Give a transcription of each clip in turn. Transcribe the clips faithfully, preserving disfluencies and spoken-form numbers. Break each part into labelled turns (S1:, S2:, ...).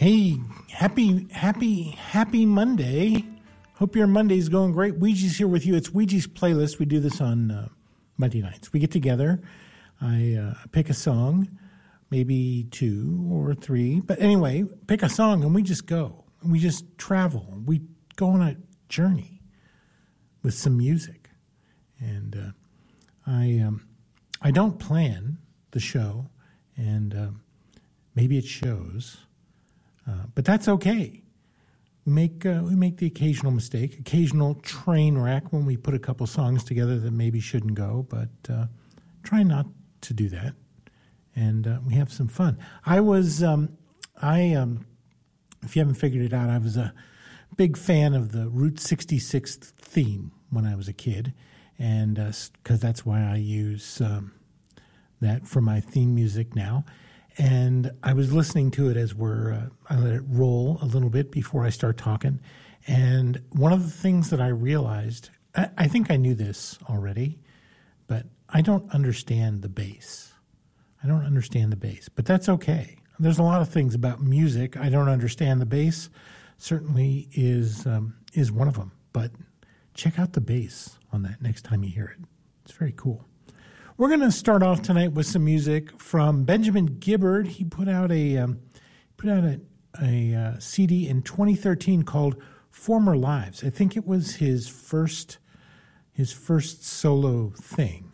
S1: Hey, happy, happy, happy Monday. Hope your Monday's going great. Ouija's here with you. It's Ouija's Playlist. We do this on uh, Monday nights. We get together. I uh, pick a song, maybe two or three. But anyway, pick a song and we just go. And we just travel. We go on a journey with some music. And uh, I um, I don't plan the show, and uh, maybe it shows. Uh, but that's okay. We make uh, we make the occasional mistake, occasional train wreck when we put a couple songs together that maybe shouldn't go, but uh, try not to do that, and uh, we have some fun. I was, um, I um, if you haven't figured it out, I was a big fan of the Route sixty-six theme when I was a kid, and because uh, that's why I use um, that for my theme music now. And I was listening to it as we're, uh, I let it roll a little bit before I start talking. And one of the things that I realized, I, I think I knew this already, but I don't understand the bass. I don't understand the bass, but that's okay. There's a lot of things about music I don't understand. The bass certainly is um, is one of them. But check out the bass on that next time you hear it. It's very cool. We're going to start off tonight with some music from Benjamin Gibbard. He put out a um, put out a, a uh, C D in twenty thirteen called Former Lives. I think it was his first his first solo thing.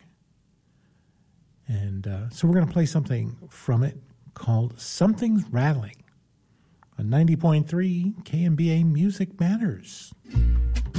S1: And uh, so we're going to play something from it called Something's Rattling on ninety point three K M B A Music Matters.